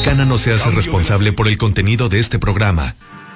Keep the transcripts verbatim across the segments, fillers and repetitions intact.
Mexicana no se hace responsable por el contenido de este programa.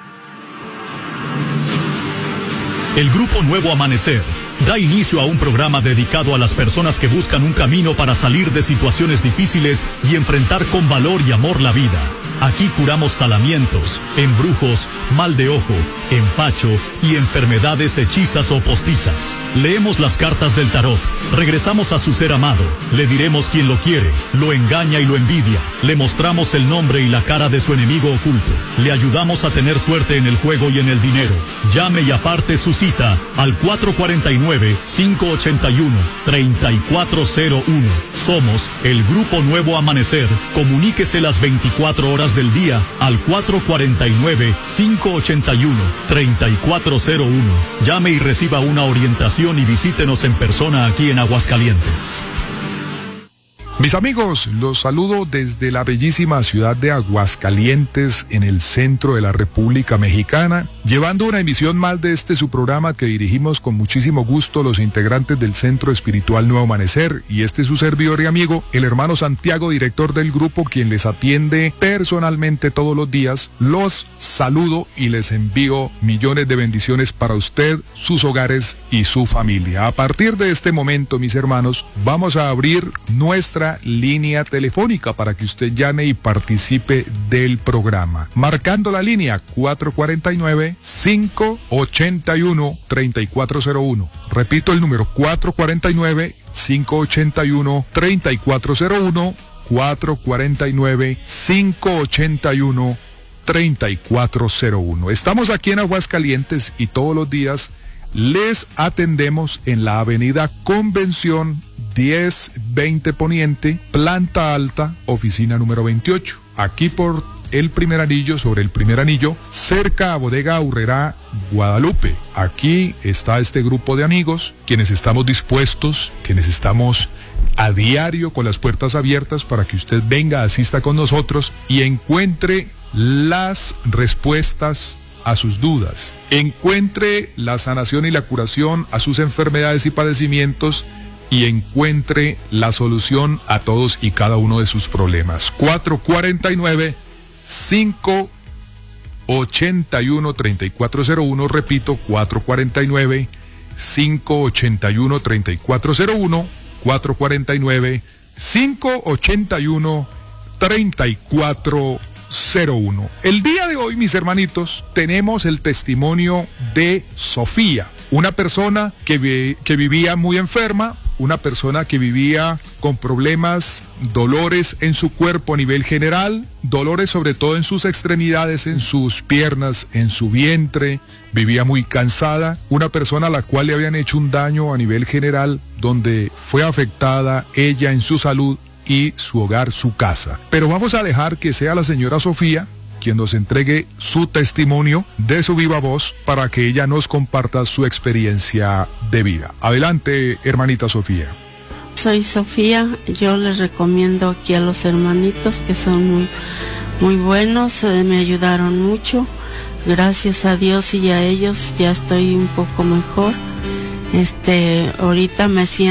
El Grupo Nuevo Amanecer da inicio a un programa dedicado a las personas que buscan un camino para salir de situaciones difíciles y enfrentar con valor y amor la vida. Aquí curamos salamientos, embrujos, mal de ojo, empacho y enfermedades hechizas o postizas. Leemos las cartas del tarot, regresamos a su ser amado, le diremos quién lo quiere, lo engaña y lo envidia, le mostramos el nombre y la cara de su enemigo oculto, le ayudamos a tener suerte en el juego y en el dinero. Llame y aparte su cita al cuatro cuatro nueve, cinco ocho uno, tres cuatro cero uno. Somos el Grupo Nuevo Amanecer. Comuníquese las veinticuatro horas del día al cuatro cuatro nueve, cinco ocho uno, tres cuatro cero uno. Llame y reciba una orientación y visítenos en persona aquí en Aguascalientes. Mis amigos, los saludo desde la bellísima ciudad de Aguascalientes, en el centro de la República Mexicana, llevando una emisión más de este su programa que dirigimos con muchísimo gusto los integrantes del Centro Espiritual Nuevo Amanecer, y este es su servidor y amigo, el hermano Santiago, director del grupo, quien les atiende personalmente todos los días. Los saludo y les envío millones de bendiciones para usted, sus hogares y su familia. A partir de este momento, mis hermanos, vamos a abrir nuestra línea telefónica para que usted llame y participe del programa, marcando la línea cuatro cuatro nueve, cinco ocho uno, tres cuatro cero uno. Repito el número cuatro cuatro nueve, cinco ocho uno, tres cuatro cero uno, cuatro cuatro nueve, cinco ocho uno, tres cuatro cero uno. Estamos aquí en Aguascalientes y todos los días les atendemos en la avenida Convención diez veinte Poniente, planta alta, oficina número veintiocho. Aquí por el primer anillo, sobre el primer anillo, cerca a Bodega Aurrerá, Guadalupe. Aquí está este grupo de amigos, quienes estamos dispuestos, quienes estamos a diario con las puertas abiertas para que usted venga, asista con nosotros y encuentre las respuestas a sus dudas, encuentre la sanación y la curación a sus enfermedades y padecimientos, y encuentre la solución a todos y cada uno de sus problemas. cuatro cuatro nueve, cinco ocho uno, tres cuatro cero uno, repito, cuatro cuatro nueve, cinco ocho uno, tres cuatro cero uno, cuatro cuatro nueve, cinco ocho uno, tres cuatro cero uno. El día de hoy, mis hermanitos, tenemos el testimonio de Sofía, una persona que, vi, que vivía muy enferma, una persona que vivía con problemas, dolores en su cuerpo a nivel general, dolores sobre todo en sus extremidades, en sus piernas, en su vientre, vivía muy cansada, una persona a la cual le habían hecho un daño a nivel general, donde fue afectada ella en su salud y su hogar, su casa. Pero vamos a dejar que sea la señora Sofía quien nos entregue su testimonio de su viva voz para que ella nos comparta su experiencia de vida. Adelante, hermanita Sofía. Soy Sofía, yo les recomiendo aquí a los hermanitos que son muy, muy buenos, eh, me ayudaron mucho, gracias a Dios y a ellos ya estoy un poco mejor. Este, ahorita me siento